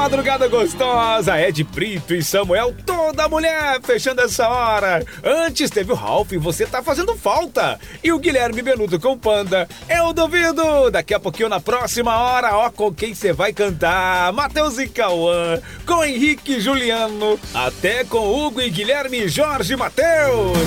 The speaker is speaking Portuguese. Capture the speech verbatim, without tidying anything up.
madrugada gostosa, Ed Brito e Samuel, toda mulher fechando essa hora. Antes teve o Ralph, você tá fazendo falta. E o Guilherme Benuto com Panda, eu duvido. Daqui a pouquinho na próxima hora, ó com quem você vai cantar. Matheus e Cauã, com Henrique e Juliano, até com Hugo e Guilherme e Jorge Matheus.